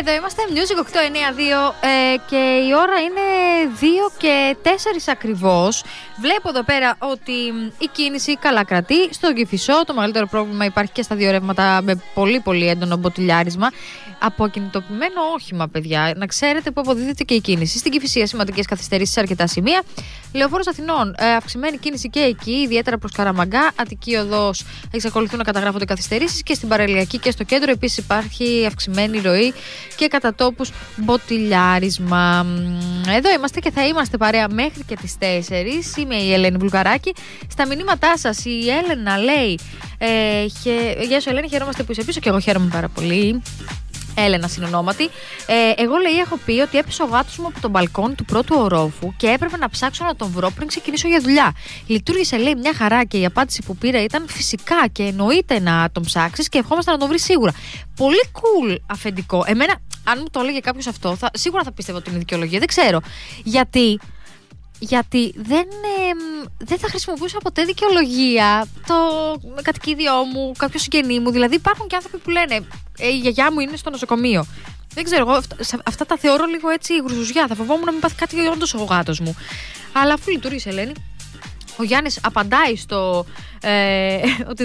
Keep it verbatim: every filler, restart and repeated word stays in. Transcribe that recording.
Εδώ είμαστε, Music οκτώ εννιά δύο ε, και η ώρα είναι δύο και τέσσερα ακριβώς. Βλέπω εδώ πέρα ότι η κίνηση καλά κρατεί στον Κηφισό. Το μεγαλύτερο πρόβλημα υπάρχει και στα δύο ρεύματα με πολύ πολύ έντονο μποτιλιάρισμα. Από ακινητοποιημένο όχημα, παιδιά. Να ξέρετε που αποδίδεται και η κίνηση. Στην Κηφισία σημαντικές καθυστερήσεις σε αρκετά σημεία. Λεωφόρος Αθηνών, ε, αυξημένη κίνηση και εκεί, ιδιαίτερα προς Καραμαγκά. Αττική Οδός, εξακολουθούν να καταγράφονται καθυστερήσεις και στην Παραλιακή και στο κέντρο επίσης υπάρχει αυξημένη ροή και κατά τόπους μποτιλιάρισμα. Εδώ είμαστε και θα είμαστε παρέα μέχρι και τις τέσσερις. Είμαι η Ελένη Βουλγαράκη. Στα μηνύματά σας η Έλενα λέει ε, χε... Γεια σου Ελένη, χαιρόμαστε που είσαι πίσω και εγώ χαίρομαι πάρα πολύ. Έλενα συνονόματι. Ε, εγώ λέει έχω πει ότι έπεσε ο γάτος μου από τον μπαλκόνι του πρώτου ορόφου και έπρεπε να ψάξω να τον βρω πριν ξεκινήσω για δουλειά. Λειτουργήσε λέει μια χαρά και η απάντηση που πήρα ήταν φυσικά και εννοείται να τον ψάξεις και ευχόμαστε να τον βρει σίγουρα. Πολύ cool αφεντικό. Εμένα, αν μου το έλεγε κάποιος αυτό, θα, σίγουρα θα πίστευα ότι είναι δικαιολογία. Δεν ξέρω. Γιατί. Γιατί δεν, ε, δεν θα χρησιμοποιούσα ποτέ δικαιολογία το κατοικίδιό μου, κάποιο συγγενή μου. Δηλαδή υπάρχουν και άνθρωποι που λένε ε, η γιαγιά μου είναι στο νοσοκομείο. Δεν ξέρω, εγώ αυτά, αυτά τα θεωρώ λίγο έτσι γρουζουζιά. Θα φοβόμουν να μην πάθει κάτι όντως ο γάτος μου. Αλλά αφού λειτουργήσε, Ελένη, ο Γιάννης απαντάει στο ε, ότι